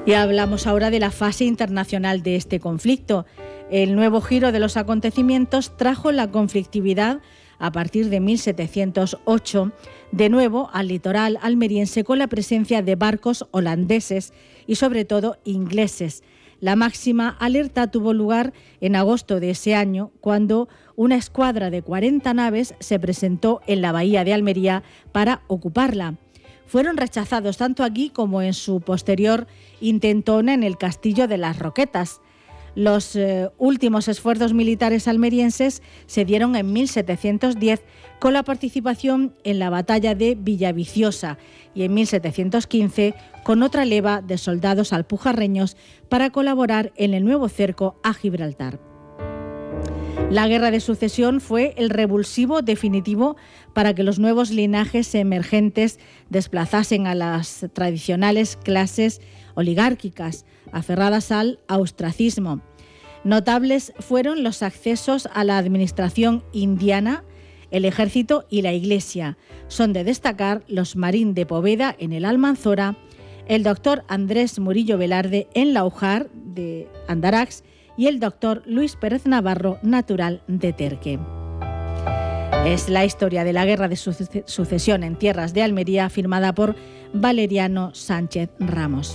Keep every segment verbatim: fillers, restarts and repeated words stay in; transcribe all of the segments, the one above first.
Y hablamos ahora de la fase internacional de este conflicto. El nuevo giro de los acontecimientos trajo la conflictividad a partir de mil setecientos ocho, de nuevo al litoral almeriense con la presencia de barcos holandeses y sobre todo ingleses. La máxima alerta tuvo lugar en agosto de ese año, cuando una escuadra de cuarenta naves se presentó en la bahía de Almería para ocuparla. Fueron rechazados tanto aquí como en su posterior intentona en el Castillo de las Roquetas. Los eh, últimos esfuerzos militares almerienses se dieron en mil setecientos diez con la participación en la batalla de Villaviciosa y en mil setecientos quince con otra leva de soldados alpujarreños para colaborar en el nuevo cerco a Gibraltar. La Guerra de Sucesión fue el revulsivo definitivo para que los nuevos linajes emergentes desplazasen a las tradicionales clases oligárquicas, aferradas al austracismo. Notables fueron los accesos a la administración indiana, el ejército y la iglesia. Son de destacar los Marín de Poveda en el Almanzora, el doctor Andrés Murillo Velarde en Laujar de Andarax y el doctor Luis Pérez Navarro, natural de Terque. Es la historia de la Guerra de Sucesión en tierras de Almería, firmada por Valeriano Sánchez Ramos.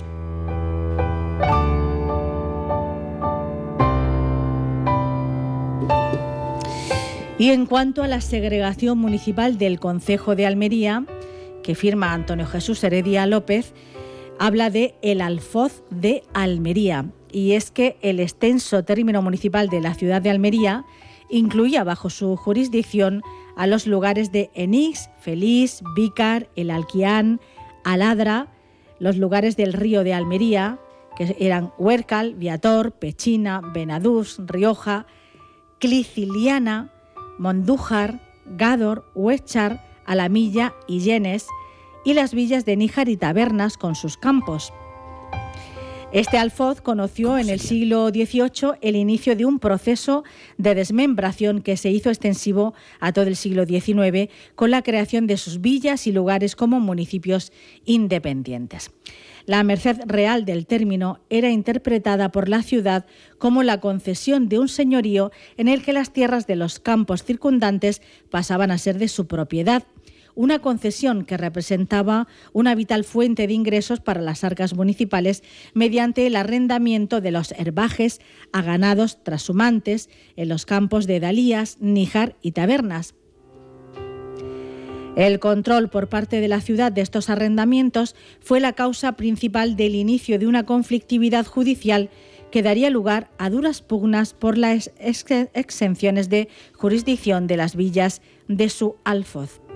Y en cuanto a la segregación municipal del Concejo de Almería, que firma Antonio Jesús Heredia López, habla de el Alfoz de Almería. Y es que el extenso término municipal de la ciudad de Almería incluía bajo su jurisdicción a los lugares de Enix, Feliz, Vícar, El Alquián, Aladra, los lugares del río de Almería, que eran Huércal, Viator, Pechina, Benadús, Rioja, Cliciliana, Mondújar, Gádor, Huéchar, Alamilla y Llenes, y las villas de Níjar y Tabernas con sus campos. Este alfoz conoció en el siglo dieciocho el inicio de un proceso de desmembración que se hizo extensivo a todo el siglo diecinueve con la creación de sus villas y lugares como municipios independientes. La merced real del término era interpretada por la ciudad como la concesión de un señorío en el que las tierras de los campos circundantes pasaban a ser de su propiedad. Una concesión que representaba una vital fuente de ingresos para las arcas municipales mediante el arrendamiento de los herbajes a ganados trashumantes en los campos de Dalías, Níjar y Tabernas. El control por parte de la ciudad de estos arrendamientos fue la causa principal del inicio de una conflictividad judicial que daría lugar a duras pugnas por las ex- exenciones de jurisdicción de las villas de su alfoz.